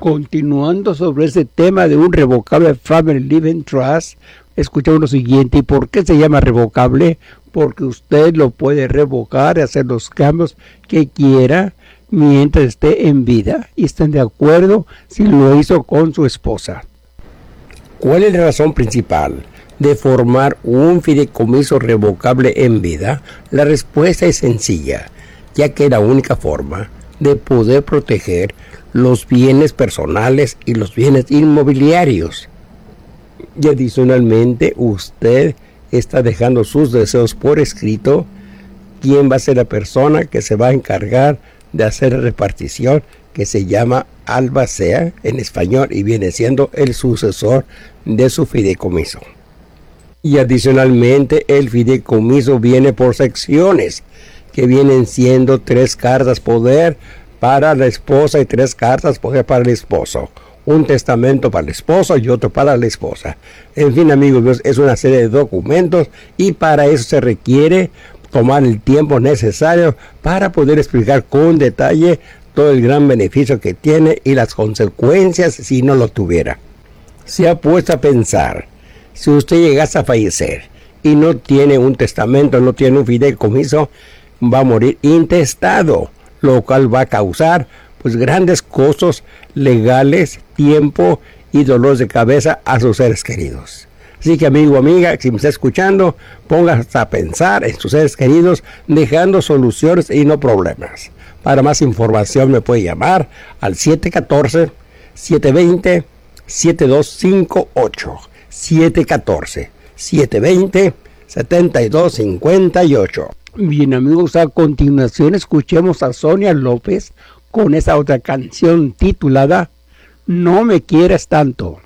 Continuando sobre ese tema de un revocable Family Living Trust, escuchamos lo siguiente. ¿Y por qué se llama revocable? Porque usted lo puede revocar y hacer los cambios que quiera mientras esté en vida y estén de acuerdo si lo hizo con su esposa. ¿Cuál es la razón principal de formar un fideicomiso revocable en vida? La respuesta es sencilla, ya que es la única forma de poder proteger los bienes personales y los bienes inmobiliarios. Y adicionalmente, usted está dejando sus deseos por escrito. ¿Quién va a ser la persona que se va a encargar de hacer la repartición, que se llama albacea en español y viene siendo el sucesor de su fideicomiso? Y adicionalmente, el fideicomiso viene por secciones, que vienen siendo 3 cartas poder para la esposa y 3 cartas poder para el esposo. Un testamento para el esposo y otro para la esposa. En fin, amigos míos, es una serie de documentos y para eso se requiere tomar el tiempo necesario para poder explicar con detalle todo el gran beneficio que tiene y las consecuencias si no lo tuviera. Se ha puesto a pensar, si usted llegase a fallecer y no tiene un testamento, no tiene un fideicomiso, va a morir intestado, lo cual va a causar pues grandes costos legales, tiempo y dolores de cabeza a sus seres queridos. Así que, amigo o amiga, si me está escuchando, póngase a pensar en sus seres queridos, dejando soluciones y no problemas. Para más información me puede llamar al 714-720-7258. 714-720-7258. Bien, amigos, a continuación escuchemos a Sonia López con esa otra canción titulada No me quieras tanto.